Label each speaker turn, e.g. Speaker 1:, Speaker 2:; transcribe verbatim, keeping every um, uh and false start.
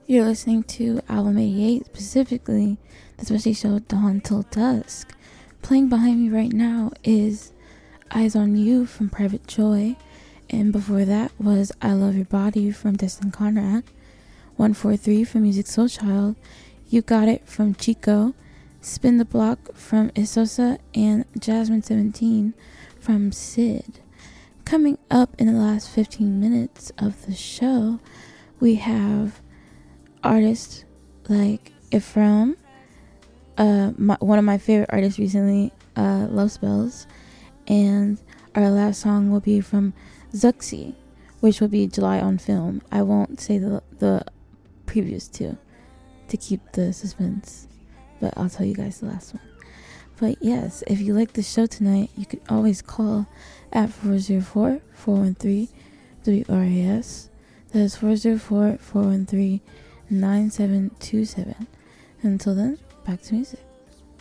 Speaker 1: You're listening to Album eighty-eight, specifically the special show Dawn Till Dusk. Playing behind me right now is Eyes on You from Private Joy, and before that was I Love Your Body from Destin Conrad, one four three from Music Soul Child, You Got It from Chico, Spin the Block from Isosa, and Jasmine seventeen from Sid. Coming up in the last fifteen minutes of the show, we have artists like Ephraim, uh, my, one of my favorite artists recently, uh, Love Spells, and our last song will be from Zuxi, which will be July on Film. I won't say the the previous two to keep the suspense, but I'll tell you guys the last one. But yes, if you like the show tonight, you could always call at four oh four, four one three, W R A S. That is four oh four, four one three, nine seven two seven. Until then, back to music.